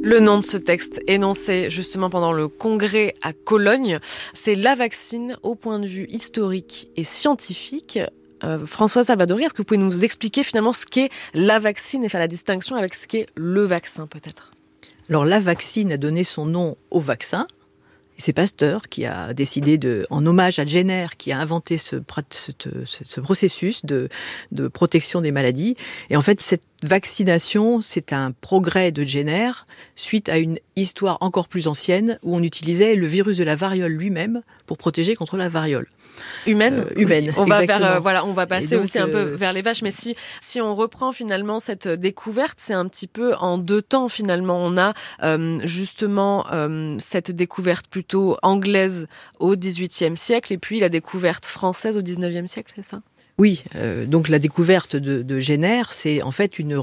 Le nom de ce texte énoncé justement pendant le congrès à Cologne, c'est La vaccine au point de vue historique et scientifique. François Salvadori, est-ce que vous pouvez nous expliquer finalement ce qu'est la vaccine et faire la distinction avec ce qu'est le vaccin peut-être ? Alors la vaccine a donné son nom au vaccin. Et c'est Pasteur qui a décidé, en hommage à Jenner, qui a inventé ce processus de protection des maladies. Et en fait, cette vaccination, c'est un progrès de Jenner suite à une histoire encore plus ancienne où on utilisait le virus de la variole lui-même pour protéger contre la variole. Humaine. On va on va passer donc, aussi un peu vers les vaches. Mais si on reprend finalement cette découverte, c'est un petit peu en deux temps finalement. On a justement cette découverte plutôt anglaise au XVIIIe siècle et puis la découverte française au XIXe siècle, c'est ça ? Oui, donc la découverte de Jenner, c'est en fait une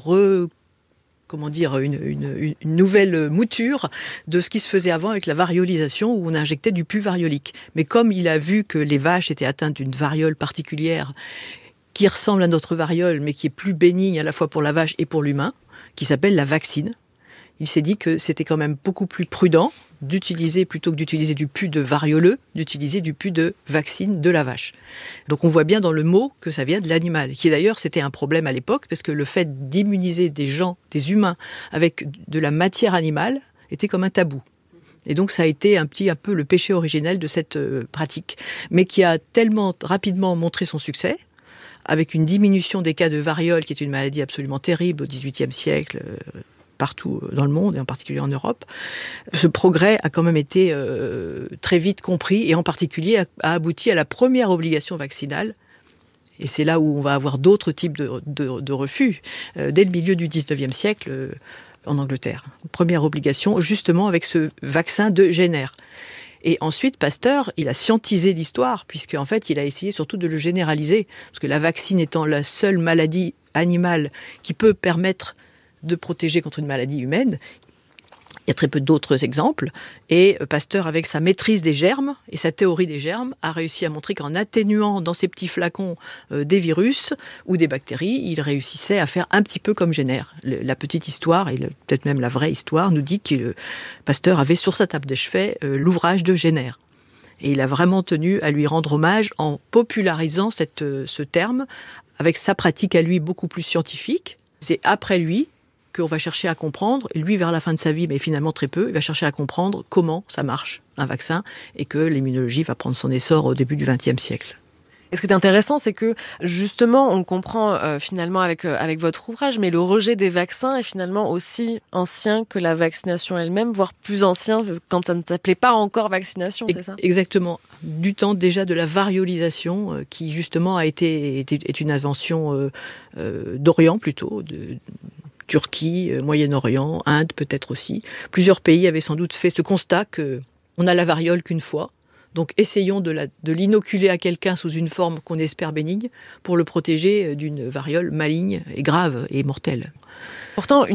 nouvelle mouture de ce qui se faisait avant avec la variolisation où on injectait du pus variolique. Mais comme il a vu que les vaches étaient atteintes d'une variole particulière qui ressemble à notre variole mais qui est plus bénigne à la fois pour la vache et pour l'humain, qui s'appelle la vaccine, il s'est dit que c'était quand même beaucoup plus prudent d'utiliser, plutôt que d'utiliser du pus de varioleux, d'utiliser du pus de vaccine de la vache. Donc on voit bien dans le mot que ça vient de l'animal, qui d'ailleurs c'était un problème à l'époque, parce que le fait d'immuniser des humains avec de la matière animale était comme un tabou. Et donc ça a été un peu le péché originel de cette pratique, mais qui a tellement rapidement montré son succès, avec une diminution des cas de variole, qui est une maladie absolument terrible au XVIIIe siècle, partout dans le monde, et en particulier en Europe. Ce progrès a quand même été très vite compris, et en particulier a abouti à la première obligation vaccinale. Et c'est là où on va avoir d'autres types de refus, dès le milieu du XIXe siècle, en Angleterre. Première obligation, justement avec ce vaccin de Jenner. Et ensuite, Pasteur, il a scientisé l'histoire, puisqu'en fait, il a essayé surtout de le généraliser, parce que la vaccine étant la seule maladie animale qui peut permettre de protéger contre une maladie humaine. Il y a très peu d'autres exemples. Et Pasteur, avec sa maîtrise des germes et sa théorie des germes, a réussi à montrer qu'en atténuant dans ces petits flacons des virus ou des bactéries, il réussissait à faire un petit peu comme Jenner. La petite histoire, et peut-être même la vraie histoire, nous dit que Pasteur avait sur sa table de chevet l'ouvrage de Jenner. Et il a vraiment tenu à lui rendre hommage en popularisant ce terme avec sa pratique à lui beaucoup plus scientifique. C'est après lui qu'on va chercher à comprendre, et lui vers la fin de sa vie, mais finalement très peu, il va chercher à comprendre comment ça marche, un vaccin, et que l'immunologie va prendre son essor au début du XXe siècle. Et ce qui est intéressant, c'est que justement, on comprend finalement avec votre ouvrage, mais le rejet des vaccins est finalement aussi ancien que la vaccination elle-même, voire plus ancien quand ça ne s'appelait pas encore vaccination, c'est ça ? Exactement. Du temps déjà de la variolisation, qui justement est une invention d'Orient plutôt, de Turquie, Moyen-Orient, Inde peut-être aussi. Plusieurs pays avaient sans doute fait ce constat qu'on a la variole qu'une fois. Donc essayons de l'inoculer à quelqu'un sous une forme qu'on espère bénigne pour le protéger d'une variole maligne et grave et mortelle. Pourtant,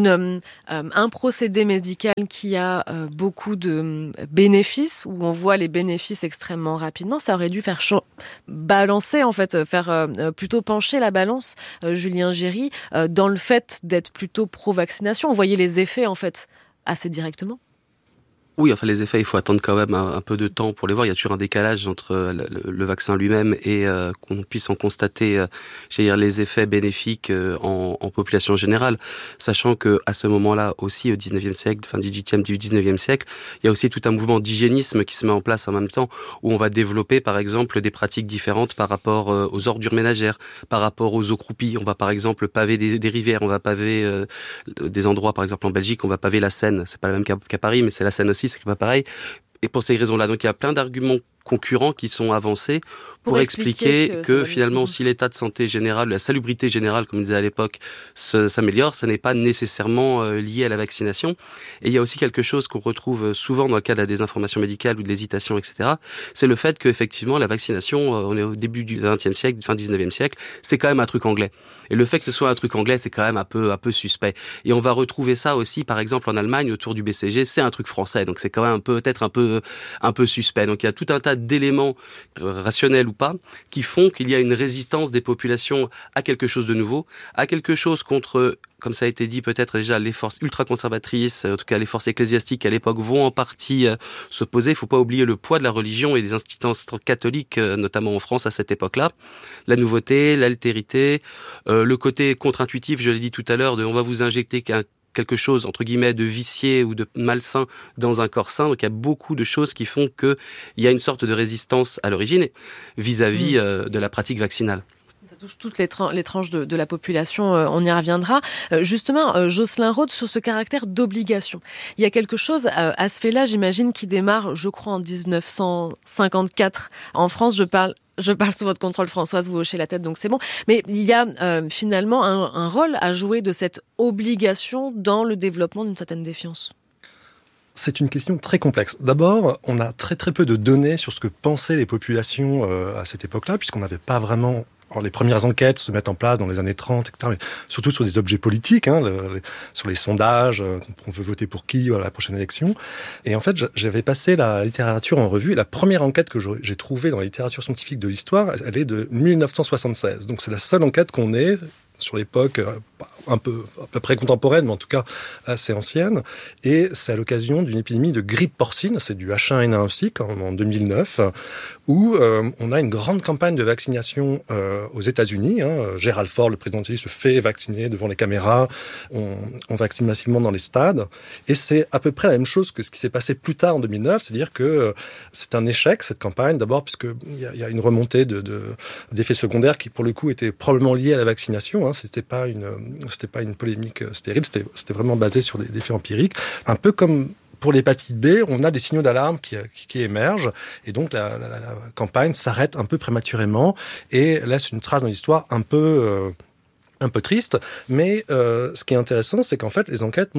un procédé médical qui a beaucoup de bénéfices, où on voit les bénéfices extrêmement rapidement, ça aurait dû faire balancer, en fait, faire plutôt pencher la balance, Julien Géry, dans le fait d'être plutôt pro-vaccination. On voyait les effets, en fait, assez directement. Oui, enfin les effets, il faut attendre quand même un peu de temps pour les voir. Il y a toujours un décalage entre le vaccin lui-même et qu'on puisse en constater, les effets bénéfiques en population générale. Sachant que à ce moment-là aussi, au 19e siècle, fin 18e, du 19e siècle, il y a aussi tout un mouvement d'hygiénisme qui se met en place en même temps, où on va développer par exemple des pratiques différentes par rapport aux ordures ménagères, par rapport aux eaux croupies. On va par exemple paver des rivières, on va paver des endroits, par exemple en Belgique, on va paver la Seine. C'est pas la même qu'à Paris, mais c'est la Seine aussi. C'est pas pareil. Et pour ces raisons-là, donc il y a plein d'arguments concurrents qui sont avancés pour expliquer que finalement, si l'état de santé général, la salubrité générale, comme on disait à l'époque, s'améliore, ça n'est pas nécessairement lié à la vaccination. Et il y a aussi quelque chose qu'on retrouve souvent dans le cas de la désinformation médicale ou de l'hésitation, etc. C'est le fait qu'effectivement, la vaccination, on est au début du XXe siècle, fin 19e siècle, c'est quand même un truc anglais. Et le fait que ce soit un truc anglais, c'est quand même un peu suspect. Et on va retrouver ça aussi, par exemple, en Allemagne, autour du BCG, c'est un truc français. Donc c'est quand même peut-être un peu suspect. Donc il y a tout un tas d'éléments rationnels ou pas qui font qu'il y a une résistance des populations à quelque chose de nouveau, à quelque chose contre, comme ça a été dit peut-être déjà, les forces ultra-conservatrices, en tout cas les forces ecclésiastiques à l'époque vont en partie s'opposer. Il ne faut pas oublier le poids de la religion et des institutions catholiques, notamment en France à cette époque-là. La nouveauté, l'altérité, le côté contre-intuitif, je l'ai dit tout à l'heure, de on va vous injecter quelque chose, entre guillemets, de vicié ou de malsain dans un corps sain. Donc il y a beaucoup de choses qui font qu'il y a une sorte de résistance à l'origine vis-à-vis de la pratique vaccinale. Ça touche toutes les tranches de la population, on y reviendra. Justement, Jocelyn Rhodes, sur ce caractère d'obligation. Il y a quelque chose à ce fait-là, j'imagine, qui démarre, je crois, en 1954. En France, je parle sous votre contrôle, Françoise, vous hochez la tête, donc c'est bon. Mais il y a finalement un rôle à jouer de cette obligation dans le développement d'une certaine défiance. C'est une question très complexe. D'abord, on a très très peu de données sur ce que pensaient les populations à cette époque-là, puisqu'on n'avait pas vraiment... Alors, les premières enquêtes se mettent en place dans les années 30, etc., mais surtout sur des objets politiques, sur les sondages, on veut voter pour qui à la prochaine élection. Et en fait, j'avais passé la littérature en revue, et la première enquête que j'ai trouvée dans la littérature scientifique de l'histoire, elle est de 1976. Donc c'est la seule enquête qu'on ait sur l'époque à peu près contemporaine, mais en tout cas assez ancienne. Et c'est à l'occasion d'une épidémie de grippe porcine, c'est du H1N1 aussi, en 2009, où on a une grande campagne de vaccination aux États-Unis. Gerald Ford, le président des États-Unis, se fait vacciner devant les caméras. On vaccine massivement dans les stades. Et c'est à peu près la même chose que ce qui s'est passé plus tard en 2009, c'est-à-dire que c'est un échec, cette campagne, d'abord puisqu'il y a une remontée d'effets secondaires qui, pour le coup, étaient probablement liés à la vaccination. C'était pas une polémique stérile, c'était vraiment basé sur des faits empiriques. Un peu comme pour l'hépatite B, on a des signaux d'alarme qui émergent, et donc la campagne s'arrête un peu prématurément et laisse une trace dans l'histoire un peu triste. Mais ce qui est intéressant, c'est qu'en fait, les enquêtes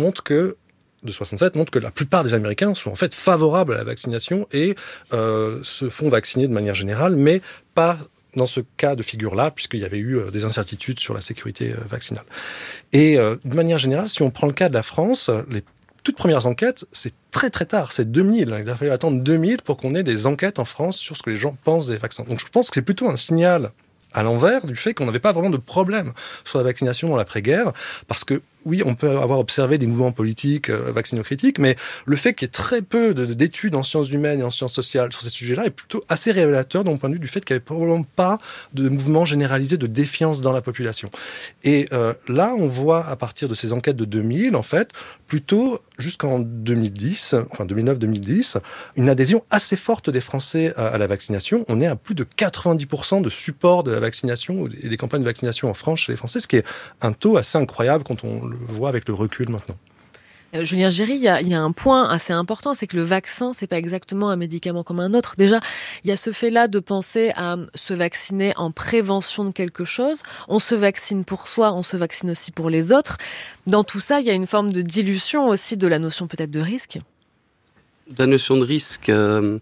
de 67 montrent que la plupart des Américains sont en fait favorables à la vaccination et se font vacciner de manière générale, mais pas dans ce cas de figure-là, puisqu'il y avait eu des incertitudes sur la sécurité vaccinale. Et de manière générale, si on prend le cas de la France, les toutes premières enquêtes, c'est très très tard, c'est 2000. Il a fallu attendre 2000 pour qu'on ait des enquêtes en France sur ce que les gens pensent des vaccins. Donc je pense que c'est plutôt un signal à l'envers du fait qu'on n'avait pas vraiment de problème sur la vaccination dans l'après-guerre, parce que oui, on peut avoir observé des mouvements politiques vaccinocritiques, mais le fait qu'il y ait très peu d'études en sciences humaines et en sciences sociales sur ces sujets-là est plutôt assez révélateur de mon point de vue du fait qu'il n'y avait probablement pas de mouvement généralisé de défiance dans la population. Et là, on voit à partir de ces enquêtes de 2000, en fait, plutôt jusqu'en 2010, enfin 2009-2010, une adhésion assez forte des Français à la vaccination. On est à plus de 90% de support de la vaccination et des campagnes de vaccination en France chez les Français, ce qui est un taux assez incroyable quand on le voit avec le recul maintenant. Julien Géry, il y a un point assez important, c'est que le vaccin, c'est pas exactement un médicament comme un autre. Déjà, il y a ce fait-là de penser à se vacciner en prévention de quelque chose. On se vaccine pour soi, on se vaccine aussi pour les autres. Dans tout ça, il y a une forme de dilution aussi de la notion peut-être de risque. La notion de risque,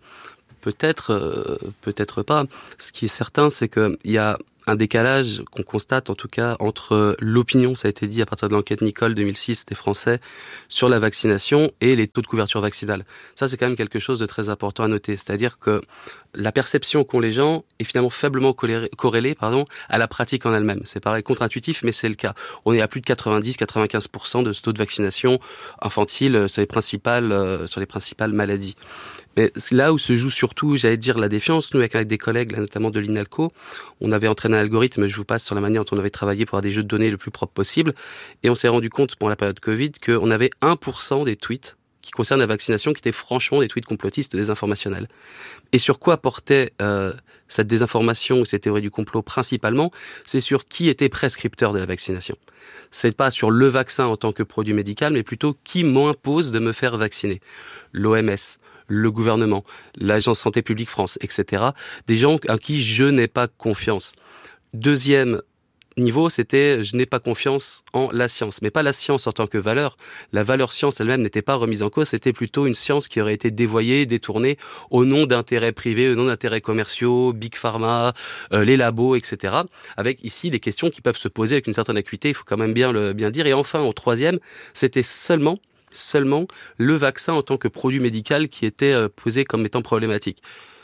peut-être pas. Ce qui est certain, c'est qu'il y a un décalage qu'on constate en tout cas entre l'opinion, ça a été dit à partir de l'enquête Nicole 2006 des Français sur la vaccination et les taux de couverture vaccinale. Ça, c'est quand même quelque chose de très important à noter. C'est-à-dire que la perception qu'ont les gens est finalement faiblement corrélée à la pratique en elle-même. C'est pareil, contre-intuitif, mais c'est le cas. On est à plus de 90-95% de ce taux de vaccination infantile sur les principales maladies. Mais c'est là où se joue surtout, j'allais dire, la défiance. Nous, avec des collègues, là, notamment de l'INALCO, on avait entraîné un algorithme, je vous passe sur la manière dont on avait travaillé pour avoir des jeux de données le plus propre possible. Et on s'est rendu compte, pendant la période Covid, qu'on avait 1% des tweets qui concernent la vaccination qui étaient franchement des tweets complotistes désinformationnels. Et sur quoi portait cette désinformation ou ces théories du complot principalement? C'est sur qui était prescripteur de la vaccination. C'est pas sur le vaccin en tant que produit médical, mais plutôt qui m'impose de me faire vacciner. L'OMS, le gouvernement, l'Agence Santé Publique France, etc. Des gens à qui je n'ai pas confiance. Deuxième niveau, c'était je n'ai pas confiance en la science, mais pas la science en tant que valeur. La valeur science elle-même n'était pas remise en cause, c'était plutôt une science qui aurait été dévoyée, détournée au nom d'intérêts privés, au nom d'intérêts commerciaux, Big Pharma, les labos, etc. Avec ici des questions qui peuvent se poser avec une certaine acuité, il faut quand même bien dire. Et enfin, au troisième, c'était seulement le vaccin en tant que produit médical qui était posé comme étant problématique.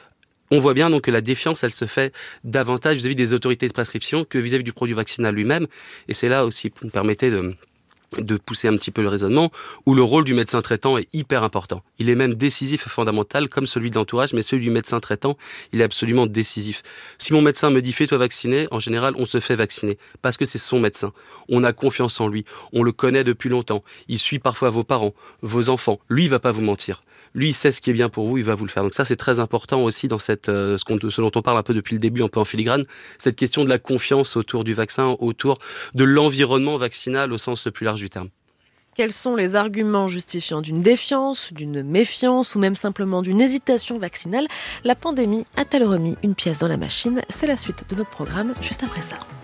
On voit bien donc que la défiance, elle se fait davantage vis-à-vis des autorités de prescription que vis-à-vis du produit vaccinal lui-même. Et c'est là aussi, vous me permettez de pousser un petit peu le raisonnement, où le rôle du médecin traitant est hyper important. Il est même décisif et fondamental, comme celui de l'entourage, mais celui du médecin traitant, il est absolument décisif. Si mon médecin me dit « fais-toi vacciner », en général, on se fait vacciner, parce que c'est son médecin. On a confiance en lui, on le connaît depuis longtemps, il suit parfois vos parents, vos enfants, lui, il va pas vous mentir. Lui, il sait ce qui est bien pour vous, il va vous le faire. Donc ça, c'est très important aussi dans ce dont on parle un peu depuis le début, un peu en filigrane, cette question de la confiance autour du vaccin, autour de l'environnement vaccinal au sens le plus large du terme. Quels sont les arguments justifiant d'une défiance, d'une méfiance ou même simplement d'une hésitation vaccinale ? La pandémie a-t-elle remis une pièce dans la machine ? C'est la suite de notre programme juste après ça.